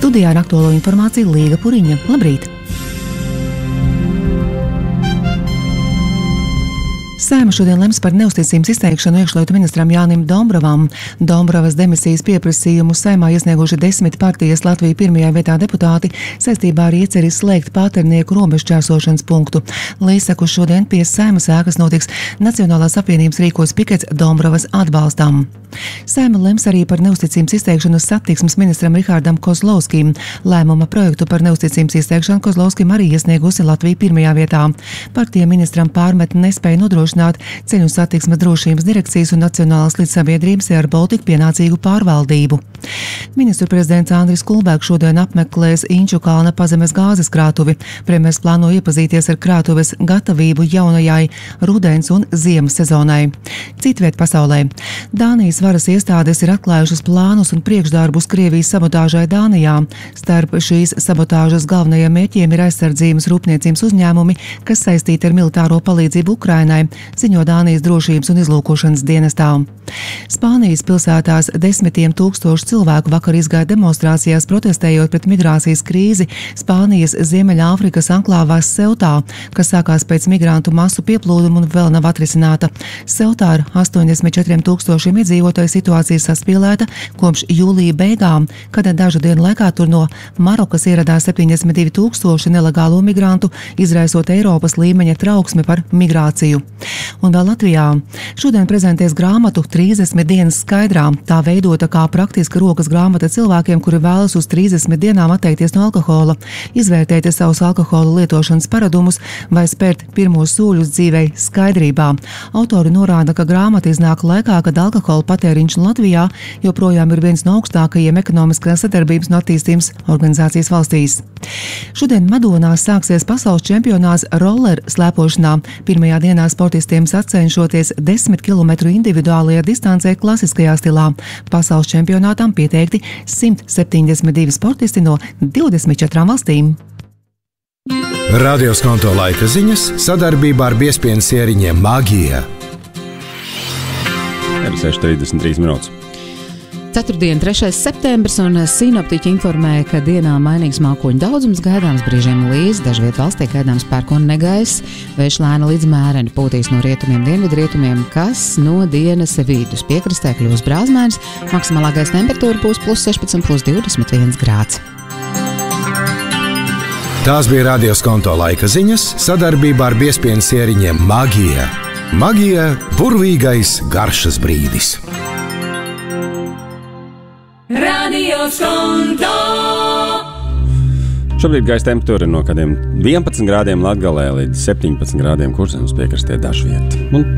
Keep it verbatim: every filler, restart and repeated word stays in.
Studijā ar aktuālo informāciju Līga Puriņa. Labrīt! Saeima šodien lems par neusticības izteikšanu iekšlietu ministram Jānim Dombrovam. Dombrovas demisijas pieprasījumu Saeimā iesnieguši desmit partijas Latvija pirmajā vietā deputāti saistībā ar ieceri slēgt Pāternieku robežšķērsošanas punktu. Līdz šodien pie Saeimas ēkas notiks Nacionālās apvienības rīkos pikets Dombrovas atbalstam. Saeima lems arī par neusticības izteikšanu satiksmes ministram Rihardam Kozlovskim. Lēmuma projektu par neusticības izteikšanu Kozlovskim arī iesniegusi Latvija pirmajā vietā. Partija ministram pārmet nespēja nodrošināt Ceļu satiksmes drošības direkcijas un Nacionālās līdzsabiedrības ar Baltiku pienācīgu pārvaldību. Ministru prezidents Andris Kulbergs šodien apmeklēs Inčukalna pazemes gāzes krātuvi. Premjers plāno iepazīties ar krātuves gatavību jaunajai rudens un ziemas sezonai. Citviet pasaulē. Dānijas varas iestādes ir atklājušas plānus un priekšdarbus Krievijas sabotāžai Dānijā. Starp šīs sabotāžas galvenajiem mērķiem ir aizsardzības rūpniecības uzņēmumi, kas saistīti ar militāro palīdzību Ukrainai, ziņo Dānijas drošības un izlūkošanas dienestā. Spānijas pilsētās desmitiem tūkstošu cilvēku vakar izgāja demonstrācijās protestējot pret migrācijas krīzi Spānijas Ziemeļāfrikas anklāvās Seutā, kas sākās pēc migrantu masu pieplūduma un vēl nav atrisināta. Seutā ar astoņdesmit četriem tūkstošiem iedzīvotāju situācija saspīlēta kopš jūlija beigām, kad dažu dienu laikā tur no Marokas ieradās septiņdesmit divi tūkstoši nelegālo migrantu, izraisot Eiropas līmeņa trauksmi par migrāciju. Un vēl Latvijā. Šodien prezentēs grāmatu trīsdesmit dienas skaidrā. Tā veidota kā praktiska rokas grāmata cilvēkiem, kuri vēlas uz trīsdesmit dienām atteikties no alkohola, izvērtēt savus alkohola lietošanas paradumus vai spērt pirmos soļus dzīvei skaidrībā. Autori norāda, ka grāmata iznāk laikā, kad alkohola patēriņš Latvijā joprojām ir viens no augstākajiem ekonomiskās sadarbības un attīstības organizācijas valstīs. Šodien Madonā sāksies pasaules čempionāts roller slēpošanā. Pirmajā dienā sportistiem sacenšoties desmit kilometru individuālajā distancē klasiskajā stilā. Pasaules čempionātam pieteikti simt septiņdesmit divi sportisti no divdesmit četrām valstīm. Radio Skonto laika ziņas sadarbībā ar Biespienu sieriņiem Magija. Ir seši trīsdesmit trīs minūtes. Ceturtdien, trešais septembris, un sinoptiķi informēja, ka dienā mainīgs mākoņu daudzums, gaidāms brīžiem līdz, dažviet valstī gaidāms pērkona negaiss, vējš lēna līdz mēreni pūtīs no rietumiem dienvidrietumiem, kas no dienas vidus piekrastē kļūs brāzmēns, maksimālākais temperatūra būs plus sešpadsmit, plus divdesmit viens grāds. Tās bija Radio Skonto laika ziņas sadarbībā ar Biespienu sieriņiem Magija. Magija – burvīgais garšas brīdis. Radio Skonto! Šobrīd gaisa temperatūra no kādiem vienpadsmit grādiem Latgalē līdz septiņpadsmit grādiem Kurzemes piekrastē dažviet. Un